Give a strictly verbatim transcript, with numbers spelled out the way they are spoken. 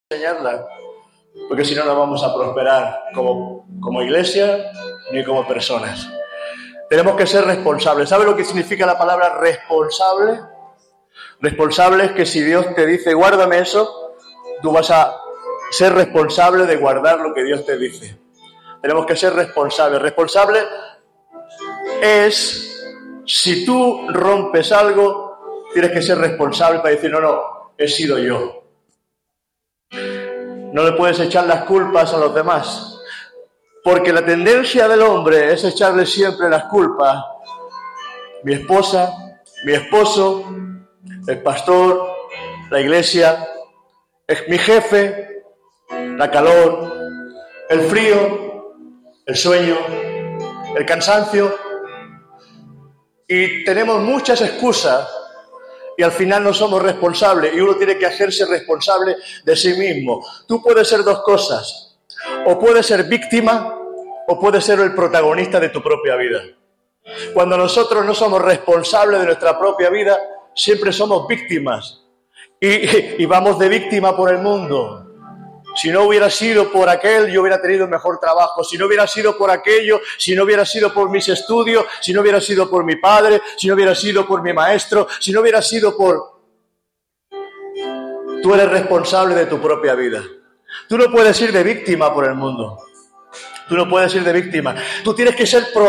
enseñarla, porque si no, no vamos a prosperar como, como iglesia ni como personas. Tenemos que ser responsables. ¿Sabe lo que significa la palabra responsable? Responsable es que si Dios te dice, guárdame eso, tú vas a ser responsable de guardar lo que Dios te dice. Tenemos que ser responsables. Responsable es, si tú rompes algo, tienes que ser responsable para decir, no, no, he sido yo. No le puedes echar las culpas a los demás, porque la tendencia del hombre es echarle siempre las culpas. Mi esposa, mi esposo, el pastor, la iglesia, es mi jefe, la calor, el frío, el sueño, el cansancio. Y tenemos muchas excusas y al final no somos responsables y uno tiene que hacerse responsable de sí mismo. Tú puedes ser dos cosas, o puedes ser víctima o puedes ser el protagonista de tu propia vida. Cuando nosotros no somos responsables de nuestra propia vida, siempre somos víctimas y, y vamos de víctima por el mundo. Si no hubiera sido por aquel, yo hubiera tenido un mejor trabajo. Si no hubiera sido por aquello, si no hubiera sido por mis estudios, si no hubiera sido por mi padre, si no hubiera sido por mi maestro, si no hubiera sido por... Tú eres responsable de tu propia vida. Tú no puedes ir de víctima por el mundo. Tú no puedes ir de víctima. Tú tienes que ser pro